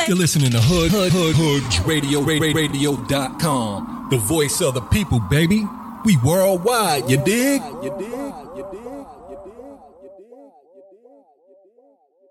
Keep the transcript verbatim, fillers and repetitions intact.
it. You're listening to Hood Hood Hood Hood Radio Radio dot com. The voice of the people, baby. We worldwide, you dig? You dig? You dig? You dig? You dig?